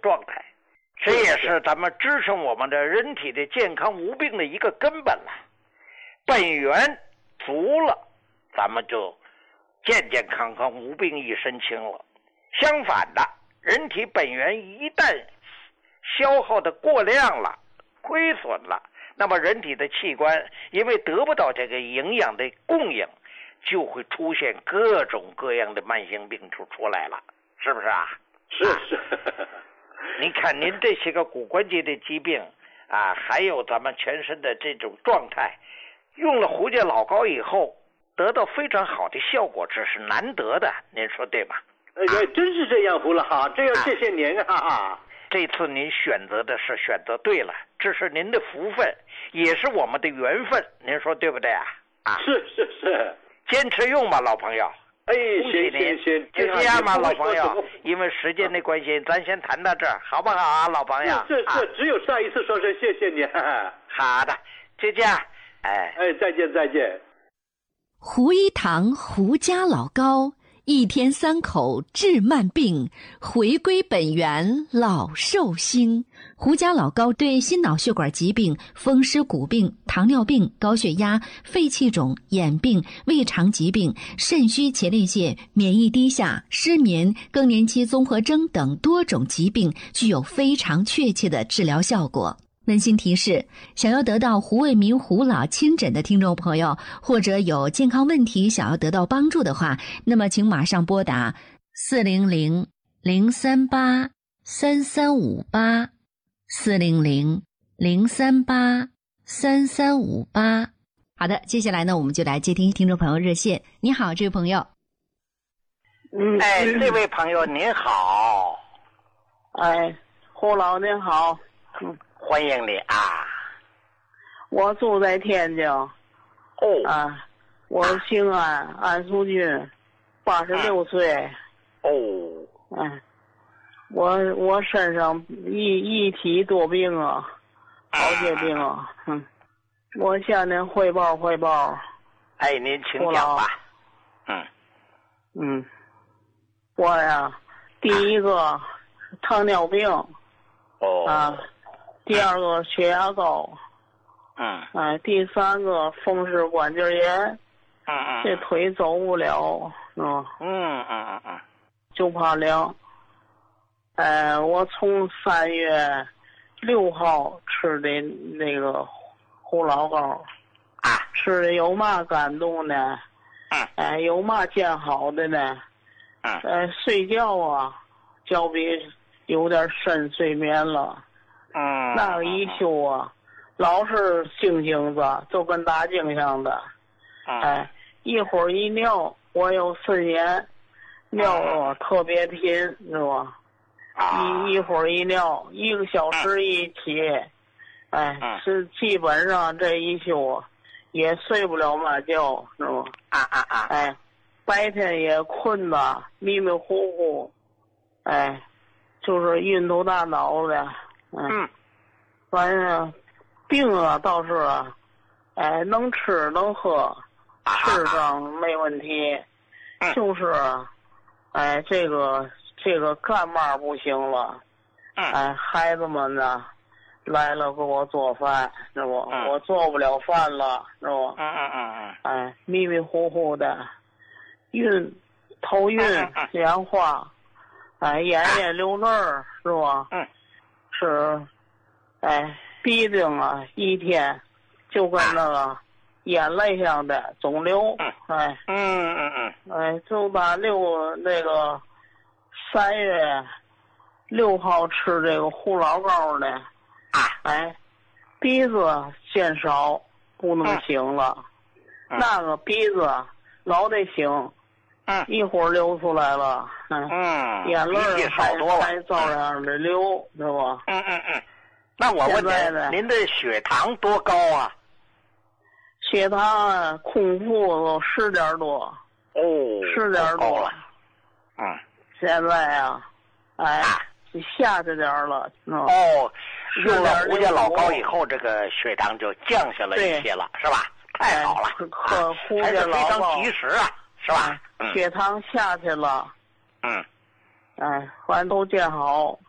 状态，这也是咱们支撑我们的人体的健康无病的一个根本了。本源足了，咱们就健健康康无病一身轻了。相反的，人体本源一旦消耗的过量了，亏损了，那么人体的器官因为得不到这个营养的供应，就会出现各种各样的慢性病就出来了，是不是啊？ 是。 你看您这些个骨关节的疾病啊，还有咱们全身的这种状态，用了胡椒老膏以后得到非常好的效果，这是难得的，您说对吗？ 真是这样，胡老哈，这要谢谢您啊！ 这次您选择的是选择对了，这是您的福分，也是我们的缘分，您说对不对啊？ 是， 坚持用吧，老朋友。 行， 就这样吧，老朋友。因为时间的关系，咱先谈到这儿，好不好啊，老朋友？ 是，只有上一次说声谢谢你。 好的，就这样。 再见。 胡一堂胡家老膏，一天3口治慢病，回归本源老寿星。胡家老膏对心脑血管疾病、风湿骨病、糖尿病、高血压、肺气肿、眼病、胃肠疾病、肾虚前列腺、免疫低下、失眠、更年期综合征等多种疾病具有非常确切的治疗效果。温馨提示，想要得到胡卫民胡老亲诊的听众朋友，或者有健康问题想要得到帮助的话，那么请马上拨打400-038-3358 400-038-3358。好的，接下来呢，我们就来接听听众朋友热线。你好，这位朋友。 这位朋友您好。 胡老您好。 欢迎你啊！ 我住在天津。我姓安，安淑君，86岁。我身上一体多病啊，好些病啊。我向您汇报。 您请讲吧。 我呀，第一个糖尿病。第二个血压高。第三个风湿关节炎。这腿走不了。就怕凉。我从3月6号吃的那个胡老膏。吃的有嘛感动呢？有嘛见好的呢？睡觉啊，觉比有点深睡眠了。那个一宿啊，老是星星子，就跟大镜像的。一会儿一尿，我有肾炎，尿特别频，是吧？一会儿一尿，1个小时一起。是基本上这一宿也睡不了嘛觉，是吧？白天也困吧，迷迷糊糊。就是晕头大脑的。反正病啊倒是能吃能喝，吃上没问题。就是这个干嘛不行了。孩子们呢来了给我做饭，是不？我做不了饭了，是不？迷迷糊糊的，头晕眼花，眼流泪儿，是吧？是。鼻病啊，一天就跟那个眼泪像的肿瘤。就把那个3月6号吃这个胡老膏的。鼻子见少不能醒了。那个鼻子老得醒。一会儿流出来了。眼泪还照样的流，是吧？ 那我问您的血糖多高啊？ 血糖空腹都10点多。10点多了。现在啊，下去点了。 用了胡椒老膏以后，这个血糖就降下了一些了，是吧？太好了， 喝胡椒老膏还是非常及时啊，是吧？ 血糖下去了。反正都见好。